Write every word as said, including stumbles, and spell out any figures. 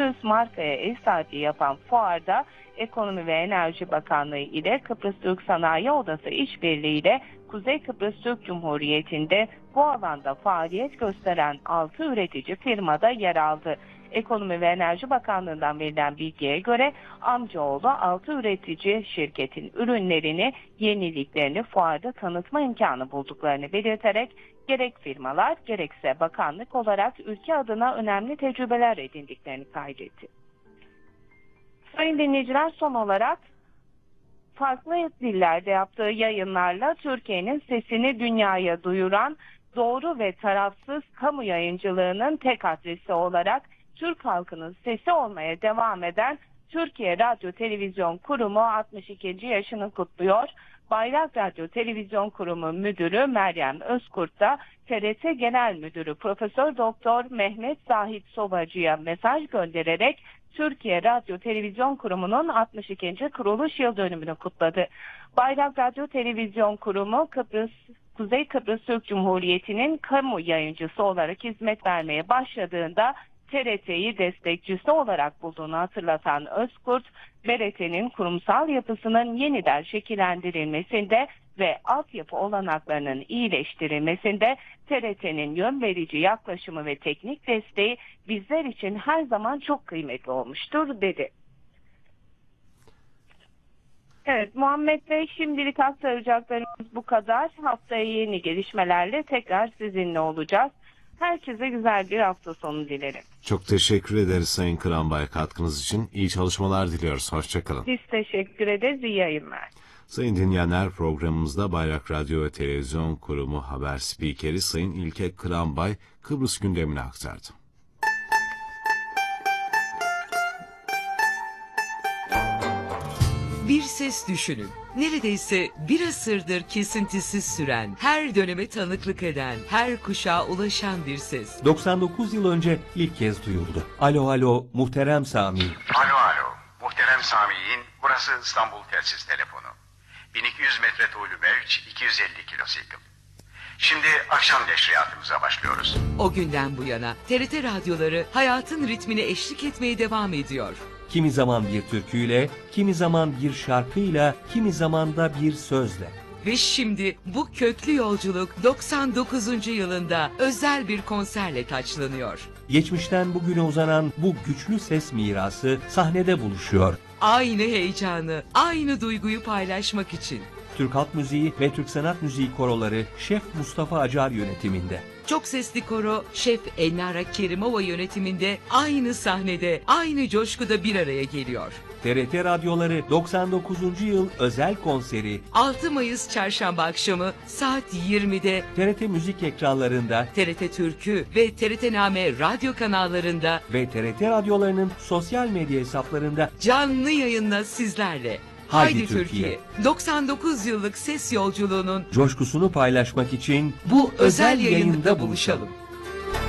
yüz markaya ev sahipliği yapan fuarda Ekonomi ve Enerji Bakanlığı ile Kıbrıs Türk Sanayi Odası işbirliğiyle Kuzey Kıbrıs Türk Cumhuriyeti'nde bu alanda faaliyet gösteren altı üretici firmada yer aldı. Ekonomi ve Enerji Bakanlığı'ndan verilen bilgiye göre amcaoğlu altı üretici şirketin ürünlerini, yeniliklerini fuarda tanıtma imkanı bulduklarını belirterek gerek firmalar gerekse bakanlık olarak ülke adına önemli tecrübeler edindiklerini kaydetti. Sayın dinleyiciler, son olarak farklı dillerde yaptığı yayınlarla Türkiye'nin sesini dünyaya duyuran doğru ve tarafsız kamu yayıncılığının tek adresi olarak Türk halkının sesi olmaya devam eden Türkiye Radyo Televizyon Kurumu altmış ikinci yaşını kutluyor. Bayrak Radyo Televizyon Kurumu Müdürü Meryem Özkurt da T R T Genel Müdürü Profesör Doktor Mehmet Zahit Sobacı'ya mesaj göndererek Türkiye Radyo Televizyon Kurumu'nun altmış ikinci kuruluş yıl dönümünü kutladı. Bayrak Radyo Televizyon Kurumu Kıbrıs Kuzey Kıbrıs Türk Cumhuriyeti'nin kamu yayıncısı olarak hizmet vermeye başladığında T R T'yi destekçisi olarak bulduğunu hatırlatan Özkurt, B R T'nin kurumsal yapısının yeniden şekillendirilmesinde ve altyapı olanaklarının iyileştirilmesinde T R T'nin yön verici yaklaşımı ve teknik desteği bizler için her zaman çok kıymetli olmuştur, dedi. Evet Muhammed Bey, şimdilik aktaracaklarımız bu kadar. Haftaya yeni gelişmelerle tekrar sizinle olacağız. Herkese güzel bir hafta sonu dilerim. Çok teşekkür ederiz Sayın Kıranbay katkınız için. İyi çalışmalar diliyoruz. Hoşçakalın. Biz teşekkür ederiz. İyi yayınlar. Sayın dinleyenler, programımızda Bayrak Radyo ve Televizyon Kurumu haber spikeri Sayın İlke Kıranbay Kıbrıs gündemini aktardı. Bir ses düşünün. Neredeyse bir asırdır kesintisiz süren, her döneme tanıklık eden, her kuşağa ulaşan bir ses. doksan dokuz yıl önce ilk kez duyuldu. Alo alo muhterem Sami. Alo alo muhterem Sami'nin, burası İstanbul telsiz telefonu. bin iki yüz metre tuğlu mevç, iki yüz elli kilosikl. Şimdi akşam neşriyatımıza başlıyoruz. O günden bu yana T R T radyoları hayatın ritmine eşlik etmeye devam ediyor. Kimi zaman bir türküyle, kimi zaman bir şarkıyla, kimi zaman da bir sözle. Ve şimdi bu köklü yolculuk doksan dokuzuncu yılında özel bir konserle taçlanıyor. Geçmişten bugüne uzanan bu güçlü ses mirası sahnede buluşuyor. Aynı heyecanı, aynı duyguyu paylaşmak için. Türk Halk Müziği ve Türk Sanat Müziği koroları Şef Mustafa Acar yönetiminde. Çok sesli koro Şef Elnara Kerimova yönetiminde aynı sahnede, aynı coşkuda bir araya geliyor. T R T radyoları doksan dokuzuncu yıl özel konseri altı Mayıs çarşamba akşamı saat yirmide T R T müzik ekranlarında, T R T Türkü ve T R T Name radyo kanallarında ve T R T radyolarının sosyal medya hesaplarında canlı yayınla sizlerle. Haydi, Haydi Türkiye. Türkiye. doksan dokuz yıllık ses yolculuğunun coşkusunu paylaşmak için bu özel yayında buluşalım.